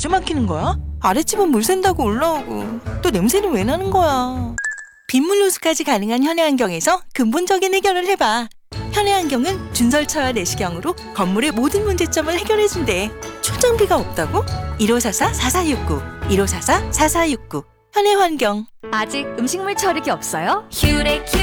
언제 막히는 거야? 아랫집은 물 샌다고 올라오고 또 냄새는 왜 나는 거야? 빗물 누수까지 가능한 현해환경에서 근본적인 해결을 해봐. 현해환경은 준설처와 내시경으로 건물의 모든 문제점을 해결해준대. 초정비가 없다고? 1544-4469 1544-4469 현해환경. 아직 음식물 처리기 없어요? 큐레큐